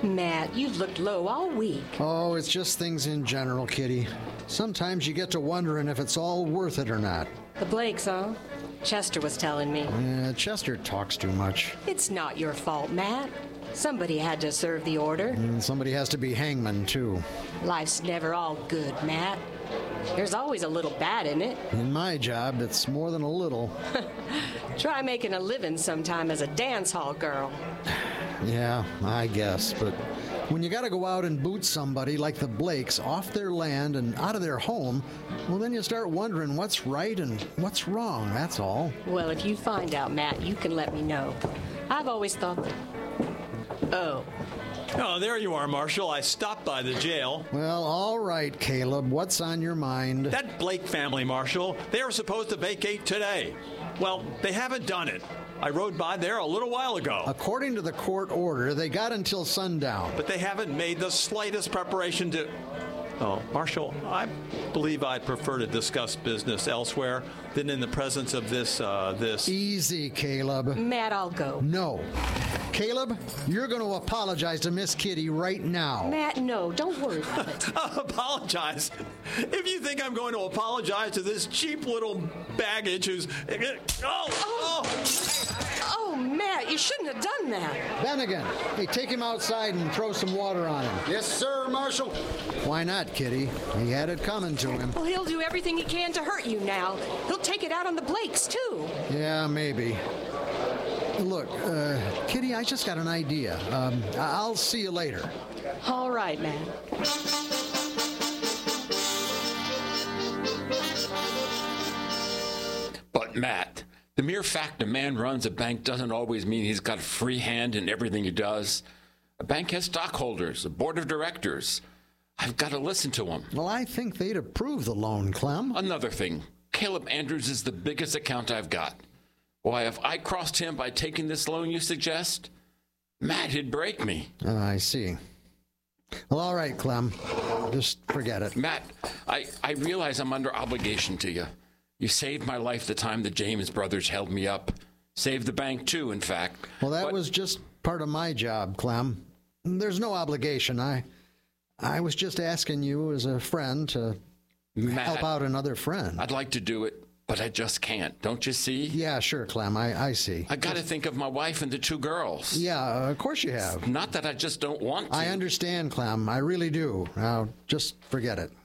Matt, you've looked low all week. Oh, it's just things in general, Kitty. Sometimes you get to wondering if it's all worth it or not. The Blakes, huh? Chester was telling me. Chester talks too much. It's not your fault, Matt. Somebody had to serve the order. And somebody has to be hangman, too. Life's never all good, Matt. There's always a little bad in it. In my job, it's more than a little. Try making a living sometime as a dance hall girl. Yeah, I guess, but when you gotta go out and boot somebody like the Blakes off their land and out of their home, well, then you start wondering what's right and what's wrong, that's all. Well, if you find out, Matt, you can let me know. I've always thought that... Oh, there you are, Marshal. I stopped by the jail. Well, all right, Caleb. What's on your mind? That Blake family, Marshal, they were supposed to vacate today. Well, they haven't done it. I rode by there a little while ago. According to the court order, they got until sundown. But they haven't made the slightest preparation to... Oh, Marshal, I believe I'd prefer to discuss business elsewhere than in the presence of this. Easy, Caleb. Matt, I'll go. No. Caleb, you're going to apologize to Miss Kitty right now. Matt, no, don't worry about it. Apologize? If you think I'm going to apologize to this cheap little baggage who's... Oh, Matt, you shouldn't have done that. Bennigan, hey, take him outside and throw some water on him. Yes, sir, Marshal. Why not, Kitty? He had it coming to him. Well, he'll do everything he can to hurt you now. He'll take it out on the Blakes, too. Yeah, maybe. Look, Kitty, I just got an idea. I'll see you later. All right, Matt. But, Matt, the mere fact a man runs a bank doesn't always mean he's got a free hand in everything he does. A bank has stockholders, a board of directors. I've got to listen to them. Well, I think they'd approve the loan, Clem. Another thing, Caleb Andrews is the biggest account I've got. Why, if I crossed him by taking this loan you suggest, Matt, he'd break me. I see. Well, all right, Clem. Just forget it. Matt, I realize I'm under obligation to you. You saved my life the time the James brothers held me up. Saved the bank, too, in fact. Well, that was just part of my job, Clem. There's no obligation. I was just asking you as a friend to help out another friend. I'd like to do it, but I just can't. Don't you see? Yeah, sure, Clem. I see. I got to think of my wife and the two girls. Yeah, of course you have. Not that I just don't want to. I understand, Clem. I really do. Now, just forget it.